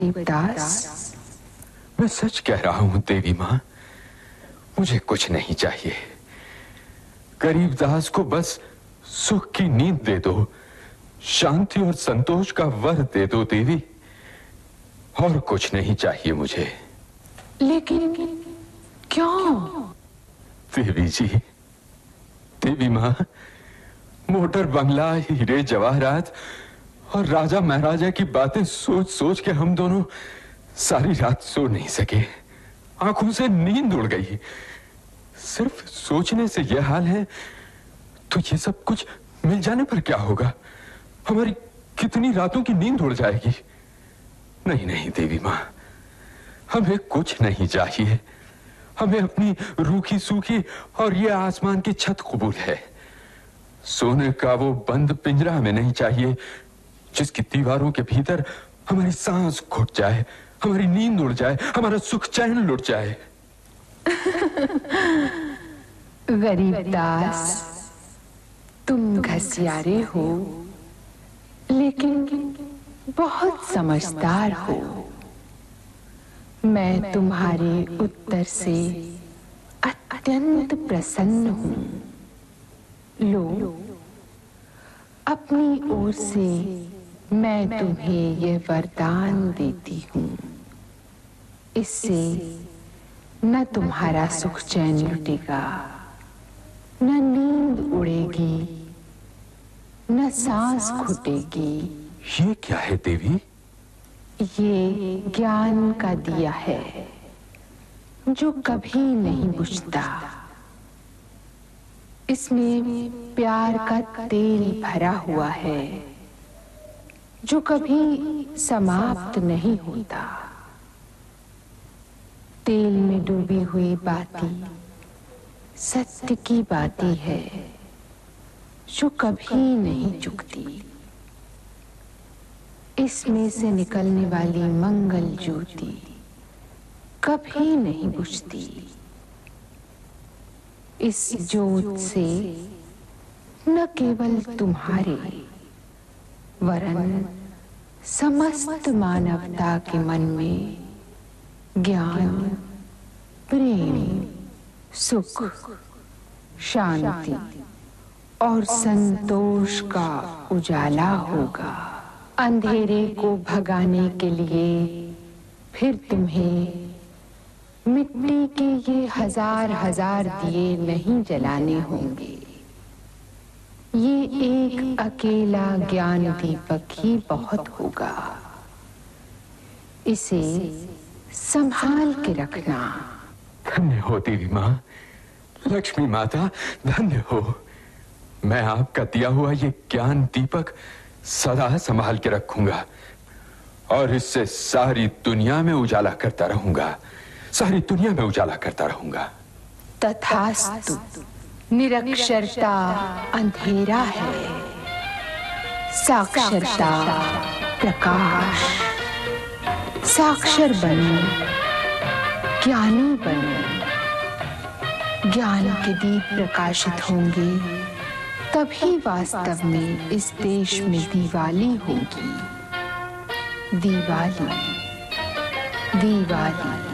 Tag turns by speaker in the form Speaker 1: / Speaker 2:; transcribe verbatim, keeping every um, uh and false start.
Speaker 1: देवदास,
Speaker 2: मैं सच कह रहा हूं देवी माँ, मुझे कुछ नहीं चाहिए। गरीबदास को बस सुख की नींद दे दो, शांति और संतोष का वर दे दो देवी, और कुछ नहीं चाहिए मुझे।
Speaker 1: लेकिन क्यों?
Speaker 2: देवी जी, देवी माँ, मोटर बंगला, हीरे जवाहरात और राजा महाराजा की बातें सोच सोच के हम दोनों सारी रात सो नहीं सके। आंखों से नींद उड़ गई। सिर्फ सोचने से यह हाल है तो ये सब कुछ मिल जाने पर क्या होगा? हमारी कितनी रातों की नींद उड़ जाएगी। नहीं नहीं देवी माँ, हमें कुछ नहीं चाहिए। हमें अपनी रूखी सूखी और ये आसमान की छत कबूल है। सोने का वो बंद पिंजरा हमें नहीं चाहिए जिसकी दीवारों के भीतर हमारी सांस घुट जाए, हमारी नींद उड़ जाए, हमारा सुख चैन लुट जाए।
Speaker 1: गरीबदास, तुम घसियारे हो लेकिन बहुत समझदार हो। मैं तुम्हारे उत्तर से अत्यंत प्रसन्न हूं। लो, अपनी ओर से मैं तुम्हें यह वरदान देती हूं। इससे न तुम्हारा सुख चैन लुटेगा, न नींद उड़ेगी, न सांस घुटेगी।
Speaker 2: ये क्या है देवी?
Speaker 1: ये ज्ञान का दिया है जो कभी नहीं बुझता। इसमें प्यार का तेल भरा हुआ है जो कभी समाप्त नहीं होता। तेल में डूबी हुई बाती सत्य की बाती है जो कभी नहीं चुकती। इसमें से निकलने वाली मंगल ज्योति कभी नहीं बुझती। इस ज्योत से न केवल तुम्हारे वरन समस्त मानवता के मन में ज्ञान, प्रेम, सुख, शांति और संतोष का उजाला होगा। अंधेरे को भगाने के लिए फिर तुम्हें मिट्टी के ये हजार हजार दिए नहीं जलाने होंगे। ये एक अकेला ज्ञान दीपक ही बहुत होगा। इसे संभाल के रखना।
Speaker 2: धन्य हो देवी माँ, लक्ष्मी माता, धन्य हो। मैं आपका दिया हुआ ये ज्ञान दीपक सदा संभाल के रखूंगा और इससे सारी दुनिया में उजाला करता रहूंगा, सारी दुनिया में उजाला करता रहूंगा।
Speaker 1: तथास्तु। निरक्षरता अंधेरा है, साक्षरता प्रकाश। साक्षर बनो, ज्ञानी बनो। ज्ञान के दीप प्रकाशित होंगे तभी वास्तव में इस देश में दिवाली होगी। दिवाली, दिवाली।